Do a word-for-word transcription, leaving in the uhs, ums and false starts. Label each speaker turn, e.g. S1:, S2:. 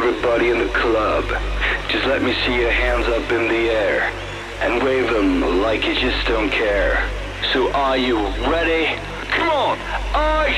S1: everybody in the club, just let me see your hands up in the air and wave them like you just don't care. So are you ready? Come on! Are